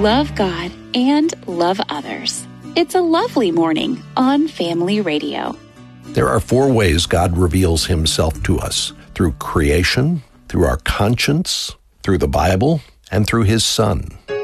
love God, and love others. It's a lovely morning on Family Radio. There are 4 ways God reveals himself to us: through creation, through our conscience, through the Bible, and through his Son.